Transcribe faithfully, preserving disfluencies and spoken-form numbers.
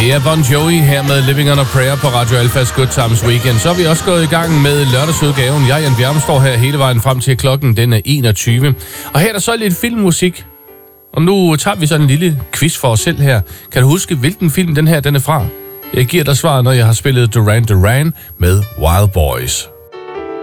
Det er Bon Jovi her med Living on a Prayer på Radio Alphas Good Times Weekend. Så er vi også gået i gang med lørdagsudgaven. Jeg, Jan Bjerm, står her hele vejen frem til klokken, den er enogtyve. Og her er der så lidt filmmusik. Og nu tager vi sådan en lille quiz for os selv her. Kan du huske, hvilken film den her den er fra? Jeg giver dig svar, når jeg har spillet Duran Duran med Wild Boys.